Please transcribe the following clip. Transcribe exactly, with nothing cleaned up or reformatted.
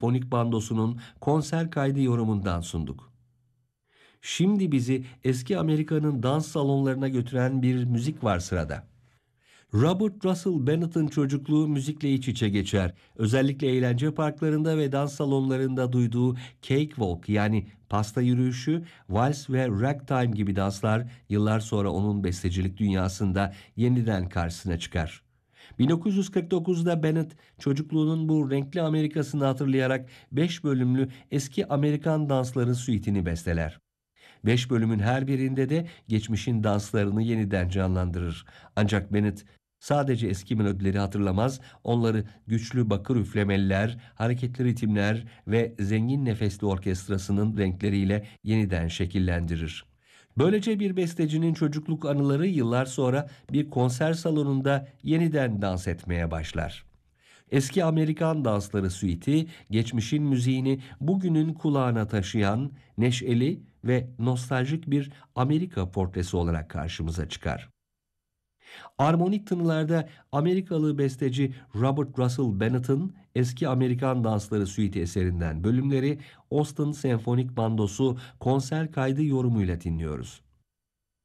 Senfonik Bandosu'nun konser kaydı yorumundan sunduk. Şimdi bizi eski Amerika'nın dans salonlarına götüren bir müzik var sırada. Robert Russell Bennett'ın çocukluğu müzikle iç içe geçer. Özellikle eğlence parklarında ve dans salonlarında duyduğu cakewalk yani pasta yürüyüşü, vals ve ragtime gibi danslar yıllar sonra onun bestecilik dünyasında yeniden karşısına çıkar. bin dokuz yüz kırk dokuzda Bennett çocukluğunun bu renkli Amerikasını hatırlayarak beş bölümlü eski Amerikan dansları suitini besteler. Beş bölümün her birinde de geçmişin danslarını yeniden canlandırır. Ancak Bennett sadece eski melodileri hatırlamaz, onları güçlü bakır üflemeliler, hareketli ritimler ve zengin nefesli orkestrasının renkleriyle yeniden şekillendirir. Böylece bir bestecinin çocukluk anıları yıllar sonra bir konser salonunda yeniden dans etmeye başlar. Eski Amerikan dansları suiti, geçmişin müziğini bugünün kulağına taşıyan neşeli ve nostaljik bir Amerika portresi olarak karşımıza çıkar. Armonik tınılarda Amerikalı besteci Robert Russell Bennett'ın eski Amerikan dansları suiti eserinden bölümleri Austin Senfonik Bandosu konser kaydı yorumuyla dinliyoruz.